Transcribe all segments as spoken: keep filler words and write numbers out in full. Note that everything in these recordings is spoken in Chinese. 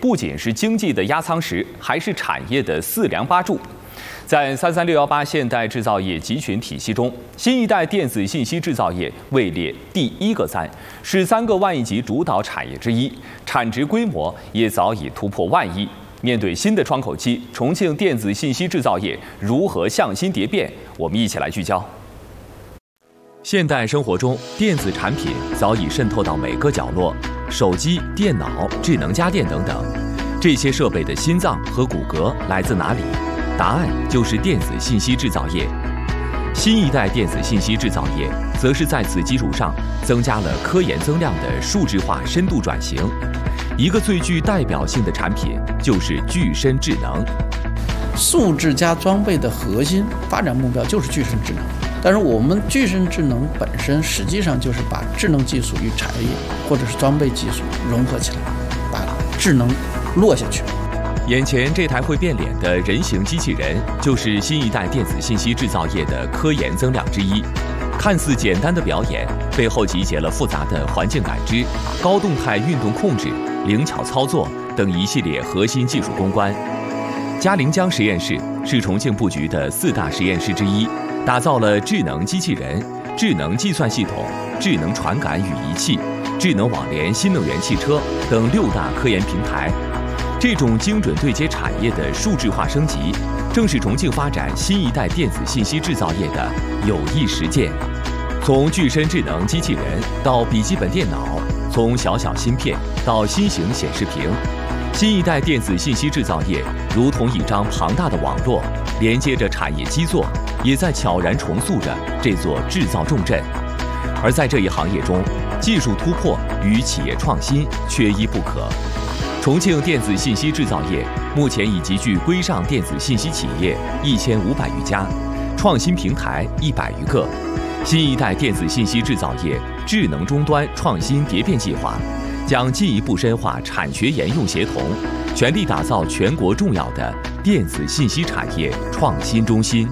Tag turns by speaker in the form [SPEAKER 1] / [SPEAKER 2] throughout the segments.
[SPEAKER 1] 不仅是经济的压舱石，还是产业的四梁八柱。在三三六幺八现代制造业集群体系中，新一代电子信息制造业位列第一个三，是三个万亿级主导产业之一，产值规模也早已突破万亿。面对新的窗口期，重庆电子信息制造业如何向新蝶变？我们一起来聚焦。现代生活中，电子产品早已渗透到每个角落，手机、电脑、智能家电等等。这些设备的心脏和骨骼来自哪里？答案就是电子信息制造业。新一代电子信息制造业，则是在此基础上增加了科研增量的数字化深度转型。一个最具代表性的产品就是具身智能。
[SPEAKER 2] 素质加装备的核心发展目标就是具身智能，但是我们具身智能本身实际上就是把智能技术与产业或者是装备技术融合起来，把智能落下去。
[SPEAKER 1] 眼前这台会变脸的人形机器人，就是新一代电子信息制造业的科研增量之一。看似简单的表演，背后集结了复杂的环境感知、高动态运动控制、灵巧操作等一系列核心技术攻关。嘉陵江实验室是重庆布局的四大实验室之一，打造了智能机器人、智能计算系统、智能传感与仪器、智能网联新能源汽车等六大科研平台。这种精准对接产业的数字化升级，正是重庆发展新一代电子信息制造业的有益实践。从具身智能机器人到笔记本电脑，从小小芯片到新型显示屏，新一代电子信息制造业如同一张庞大的网络，连接着产业基座，也在悄然重塑着这座制造重镇。而在这一行业中，技术突破与企业创新缺一不可。重庆电子信息制造业目前已集聚规上电子信息企业一千五百余家，创新平台一百余个。新一代电子信息制造业智能终端创新蝶变计划，将进一步深化产学研用协同，全力打造全国重要的电子信息产业创新中心。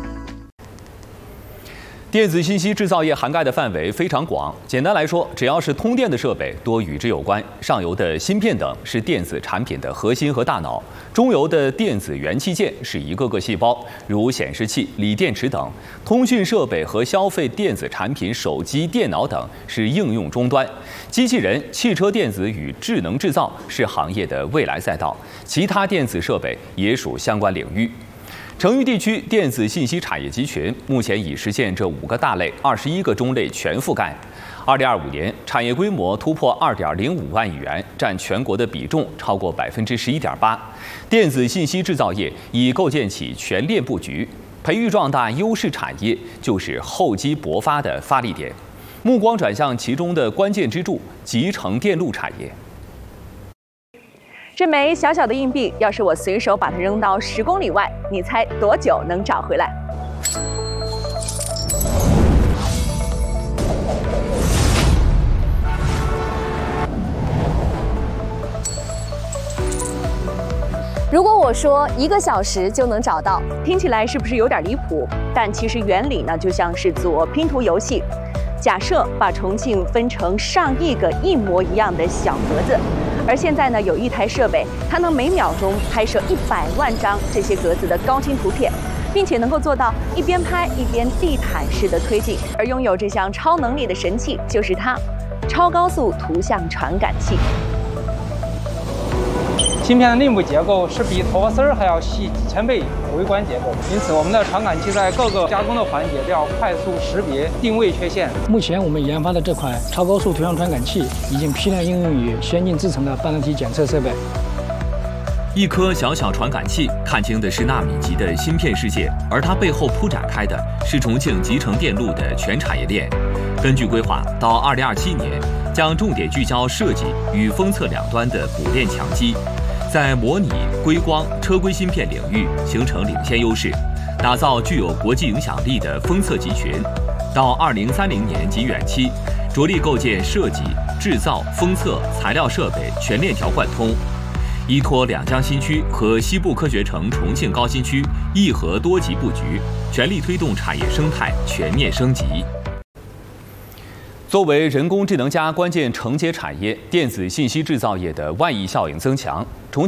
[SPEAKER 1] 电子信息制造业涵盖的范围非常广，简单来说，只要是通电的设备多与之有关。上游的芯片等是电子产品的核心和大脑，中游的电子元器件是一个个细胞，如显示器、锂电池等。通讯设备和消费电子产品、手机、电脑等是应用终端。机器人、汽车电子与智能制造是行业的未来赛道，其他电子设备也属相关领域。成渝地区电子信息产业集群目前已实现这五个大类、二十一个中类全覆盖。二零二五年，产业规模突破二点零五万亿元，占全国的比重超过百分之十一点八。电子信息制造业已构建起全链布局，培育壮大优势产业就是厚积薄发的发力点。目光转向其中的关键支柱——集成电路产业。
[SPEAKER 3] 这枚小小的硬币，要是我随手把它扔到十公里外，你猜多久能找回来？如果我说一个小时就能找到，听起来是不是有点离谱？但其实原理呢，就像是做拼图游戏。假设把重庆分成上亿个一模一样的小格子。而现在呢，有一台设备，它能每秒钟拍摄一百万张这些格子的高清图片，并且能够做到一边拍一边地毯式的推进。而拥有这项超能力的神器就是它——超高速图像传感器。
[SPEAKER 4] 芯片的内部结构是比头发丝儿还要细几千倍微观结构，因此我们的传感器在各个加工的环节都要快速识别、定位缺陷。
[SPEAKER 5] 目前我们研发的这款超高速图像传感器已经批量应用于先进制程的半导体检测设备。
[SPEAKER 1] 一颗小小传感器看清的是纳米级的芯片世界，而它背后铺展开的是重庆集成电路的全产业链。根据规划，到二零二七年将重点聚焦设计与封测两端的补链强基，在模拟、硅光、车规芯片领域形成领先优势，打造具有国际影响力的封测集群。到二零三零年及远期，着力构建设计、制造、封测、材料设备全链条贯通，依托两江新区和西部科学城重庆高新区一核多级布局，全力推动产业生态全面升级。作为人工智能加关键承接产业，电子信息制造业的万亿效应增强。